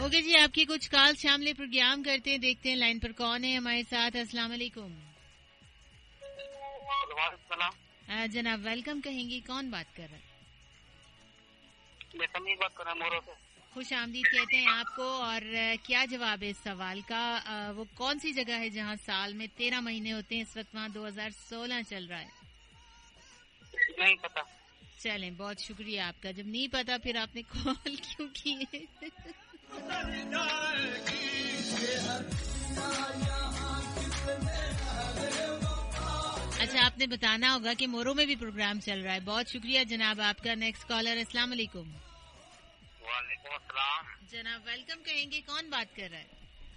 Okay जी, आपकी कुछ call शामिल प्रोग्राम करते हैं, देखते हैं लाइन पर कौन है हमारे साथ। अस्सलाम वालेकुम। जनाब वेलकम कहेंगी, कौन बात कर रहा है? मैं समीर बात कर रहा हूँ मोरो से। खुश आमदीद कहते हैं आपको। और क्या जवाब है इस सवाल का? वो कौन सी जगह है जहाँ साल में 13 महीने होते हैं? इस वक्त वहाँ 2016 चल रहा है। नहीं पता। चलें, बहुत शुक्रिया आपका। जब नहीं पता फिर आपने कॉल क्यों की है? अच्छा, आपने बताना होगा कि मोरो में भी प्रोग्राम चल रहा है। बहुत शुक्रिया जनाब आपका। Next collar. अस्सलाम वालेकुम। वालेकुम अस्सलाम। जनाब वेलकम कहेंगे, कौन बात कर रहा है?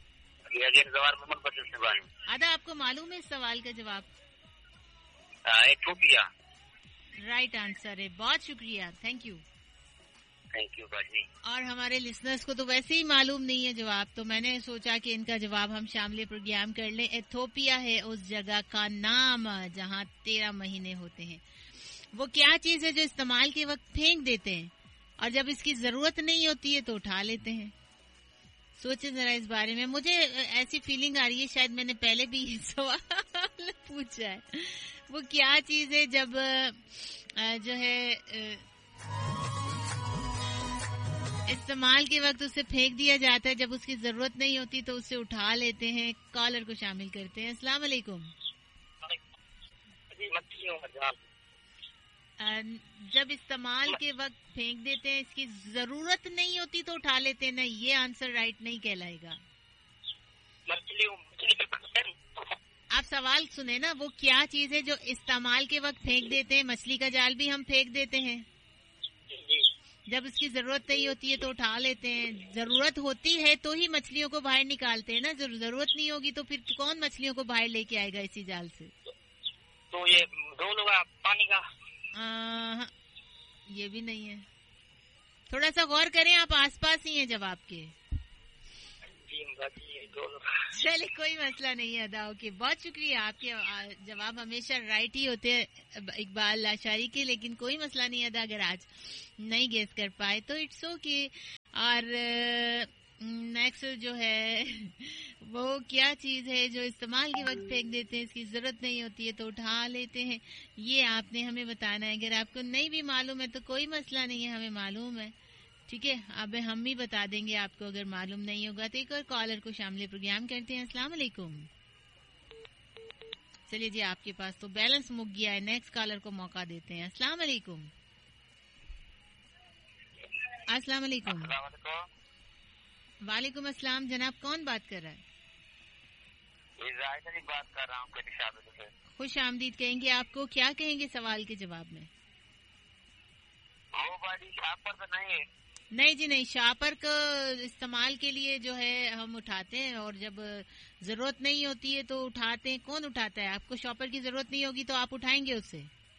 आधा आपको मालूम है इस सवाल का जवाब? एथियोपिया। राइट आंसर है, बहुत शुक्रिया, थैंक यू। थैंक यू बाजी। और हमारे लिसनर्स को तो वैसे ही मालूम नहीं है जवाब, तो मैंने सोचा कि इनका जवाब हम शामिल प्रोग्राम कर लें। एथियोपिया है उस जगह का नाम जहाँ 13 महीने होते हैं। वो क्या चीज है जो इस्तेमाल के वक्त फेंक देते हैं और जब इसकी जरूरत नहीं होती है तो उठा लेते हैं? सोचे जरा इस बारे में। मुझे ऐसी फीलिंग आ रही है शायद मैंने पहले भी ये सवाल पूछा है। वो क्या चीज है जब जो है इस्तेमाल के वक्त उसे फेंक दिया जाता है, जब उसकी जरूरत नहीं होती तो उसे उठा लेते हैं। कॉलर को शामिल करते हैं। अस्सलाम वालेकुम। जब इस्तेमाल के वक्त फेंक देते हैं, इसकी जरूरत नहीं होती तो उठा लेते हैं ना, ये आंसर राइट नहीं कहलाएगा। आप सवाल सुने ना, वो क्या चीज है जो इस्तेमाल के वक्त फेंक देते हैं? मछली का जाल भी हम फेंक देते हैं, जब उसकी जरूरत नहीं होती है तो उठा लेते हैं। जरूरत होती है तो ही मछलियों को बाहर निकालते हैं ना, जब जरूरत नहीं होगी तो फिर कौन मछलियों को बाहर लेके आएगा इसी जाल से? तो ये रोल होगा पानी का? ये भी नहीं है। थोड़ा सा गौर करें, आप आसपास ही हैं जवाब के। चलिए कोई मसला नहीं है अदा। ओके, बहुत शुक्रिया। आपके जवाब हमेशा राइट ही होते हैं इकबाल लाशारी के, लेकिन कोई मसला नहीं अदा, अगर आज नहीं गेस कर पाए तो इट्स ओके। और नेक्स्ट जो है वो क्या चीज है जो इस्तेमाल के वक्त फेंक देते हैं, इसकी जरूरत नहीं होती है तो उठा लेते हैं? ये आपने हमें बताना है। अगर आपको नहीं भी मालूम है तो कोई मसला नहीं है, हमें मालूम है, ठीक है। अब हम ही बता देंगे आपको अगर मालूम नहीं होगा तो। एक और कॉलर को शामिल प्रोग्राम करते हैं। अस्सलाम वालेकुम। चलिए जी, आपके पास तो बैलेंस मुक गया है। नेक्स्ट कॉलर को मौका देते हैं। अस्सलाम वालेकुम। अस्सलाम वालेकुम। वालेकुम अस्सलाम। जनाब कौन बात कर रहा है? बात कर रहा हूँ। खुश आमदीद कहेंगे आपको। क्या कहेंगे सवाल के जवाब में? शापर तो नहीं है। नहीं जी नहीं, शापर को इस्तेमाल के लिए जो है हम उठाते हैं और जब जरूरत नहीं होती है तो उठाते हैं। कौन उठाता है? आपको शॉपर की जरूरत नहीं होगी तो आप उठाएंगे उससे?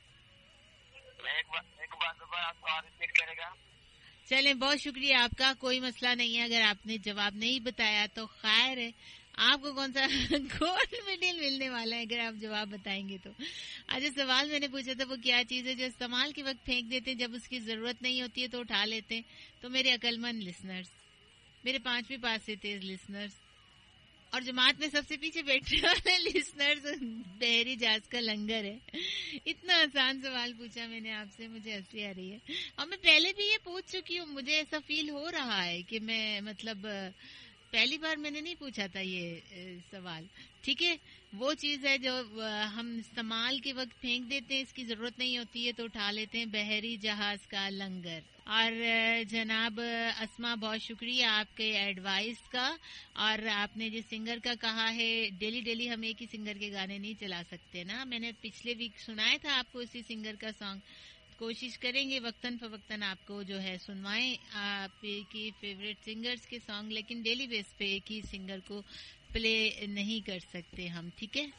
एक बार रिपीट करेगा? चलें, बहुत शुक्रिया आपका। कोई मसला नहीं है, अगर आपने जवाब नहीं बताया तो खैर है, आपको कौन सा गोल्ड मेडल मिलने वाला है अगर आप जवाब बताएंगे तो। आज सवाल मैंने पूछा था वो क्या चीज है जो इस्तेमाल के वक्त फेंक देते हैं, जब उसकी जरूरत नहीं होती है तो उठा लेते हैं। तो मेरे अकलमंद लिसनर्स, मेरे 5वीं पास से तेज लिसनर्स और जमात में सबसे पीछे बैठने वाले लिसनर्स, बहरी जहाज का लंगर है। इतना आसान सवाल पूछा मैंने आपसे, मुझे हंसी आ रही है। और मैं पहले भी ये पूछ चुकी हूँ, मुझे ऐसा फील हो रहा है कि मैं मतलब पहली बार मैंने नहीं पूछा था ये सवाल, ठीक है। वो चीज है जो हम इस्तेमाल के वक्त फेंक देते हैं, इसकी जरूरत नहीं होती है तो उठा लेते हैं। बहरी जहाज का लंगर। और जनाब अस्मा, बहुत शुक्रिया आपके एडवाइस का। और आपने जिस सिंगर का कहा है, डेली डेली हम एक ही सिंगर के गाने नहीं चला सकते ना। मैंने पिछले वीक सुनाया था आपको इसी सिंगर का सॉन्ग। कोशिश करेंगे वक्तन फवक्तन आपको जो है सुनवाएं आपकी फेवरेट सिंगर्स के सॉन्ग, लेकिन डेली बेस पे एक ही सिंगर को प्ले नहीं कर सकते हम, ठीक है।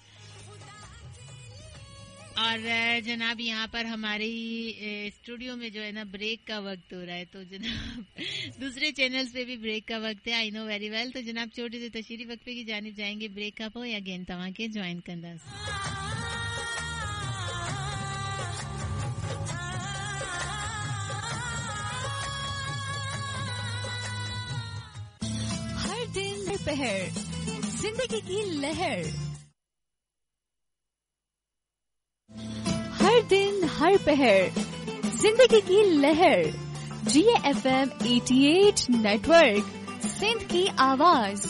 और जनाब यहाँ पर हमारी स्टूडियो में जो है ना ब्रेक का वक्त हो रहा है, तो जनाब दूसरे चैनल्स पे भी ब्रेक का वक्त है, आई नो वेरी वेल। तो जनाब छोटे से तशरीफ वक्फे की जानिब जाएंगे। ब्रेक का पोइ अगेन तव्हां खे ज्वाइन कंदासीं। پہر، زندگی کی لہر، ہر دن ہر پہر زندگی کی لہر، GFM 88 نیٹورک، سندھ کی آواز۔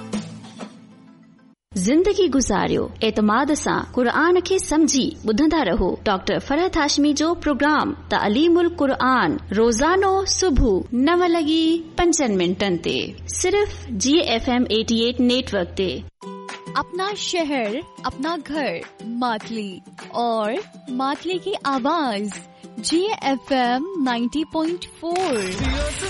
زندگی گزاریو اعتماد سان قرآن کے سمجھی ٻڌندا رہو۔ ڈاکٹر فرحت ہاشمی جو پروگرام تعلیم القرآن روزانو صبح 9:05 تے صرف GFM 88 نیٹ ورک تے۔ اپنا شہر، اپنا گھر، ماتلی اور ماتلی کی آواز GFM 90.4۔